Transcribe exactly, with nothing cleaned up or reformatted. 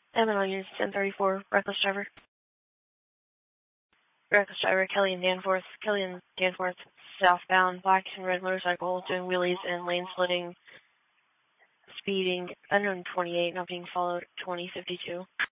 M and L Units ten thirty-four, Reckless Driver. Reckless Driver, Kelly and Danforth. Kelly and Danforth, southbound, black and red motorcycle, doing wheelies and lane splitting, speeding, unknown twenty-eight, not being followed, twenty fifty-two.